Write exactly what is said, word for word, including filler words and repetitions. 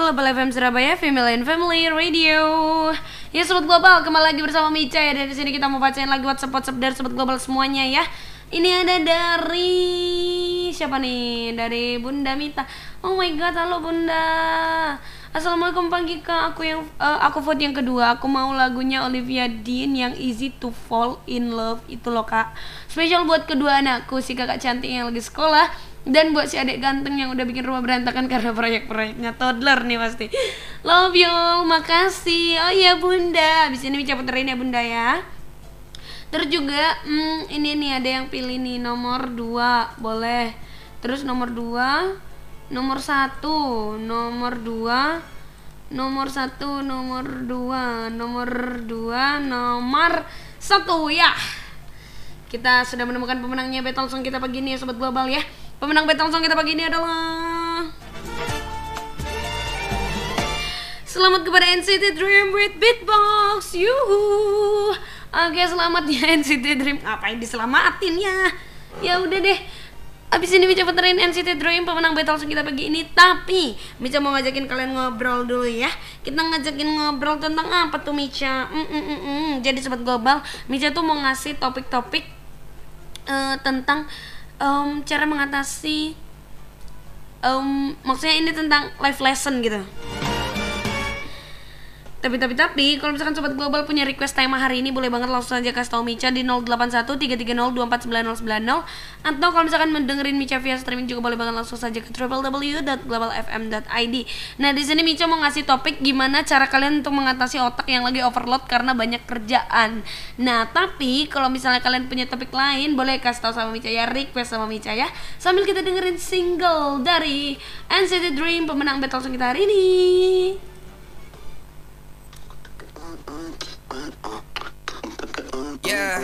Global F M Surabaya, Family and Family Radio. Ya Sobat Global, kembali lagi bersama Mica ya. Dari sini kita mau bacain lagi WhatsApp WhatsApp dari Sobat Global semuanya ya. Ini ada dari siapa nih? Dari Bunda Mita. Oh my god, halo Bunda. Assalamualaikum pagi kak. Aku yang uh, aku vote yang kedua. Aku mau lagunya Olivia Dean yang Easy to Fall in Love itu loh kak. Spesial buat kedua anakku, si kakak cantik yang lagi sekolah. Dan buat si adik ganteng yang udah bikin rumah berantakan karena proyek-proyeknya toddler nih pasti. Love you, makasih. Oh iya Bunda, abis ini Mica puterin ya Bunda ya. Terus juga hmm, ini nih ada yang pilih nih nomor dua, boleh. Terus nomor dua, nomor satu, nomor dua, nomor satu, nomor dua, nomor dua, nomor satu ya. Kita sudah menemukan pemenangnya battle song kita pagi ini ya Sobat Global ya. Pemenang battle song kita pagi ini adalah selamat kepada N C T Dream with Beatbox. Yuhu. Oke, selamat ya N C T Dream. Ngapain diselamatin ya? Ya udah deh. Abis ini Mica puterin N C T Dream pemenang battle song kita pagi ini. Tapi Mica mau ngajakin kalian ngobrol dulu ya. Kita ngajakin ngobrol tentang apa tuh Mica? Mm -mm -mm -mm. Jadi Sobat Global, Mica tuh mau ngasih topik-topik uh, tentang Um, cara mengatasi um, maksudnya ini tentang life lesson gitu. Tapi tapi tapi kalau misalkan Sobat Global punya request tema hari ini, boleh banget langsung aja kasih tau Mica di nol delapan satu tiga tiga nol dua empat sembilan nol sembilan nol. Atau kalau misalkan mendengerin Mica via streaming juga boleh banget langsung saja ke w w w dot global f m dot i d. Nah di sini Mica mau ngasih topik gimana cara kalian untuk mengatasi otak yang lagi overload karena banyak kerjaan. Nah tapi kalau misalnya kalian punya topik lain, boleh kasih tahu sama Mica ya, request sama Mica ya. Sambil kita dengerin single dari N C T Dream pemenang battle song kita hari ini.